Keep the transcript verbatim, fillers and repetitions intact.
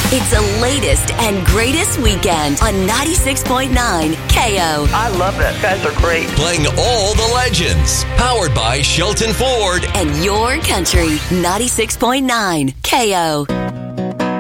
It's the latest and greatest weekend on ninety-six point nine K O. I love that. You guys are great. Playing all the legends. Powered by Shelton Ford. And your country, ninety-six point nine K O.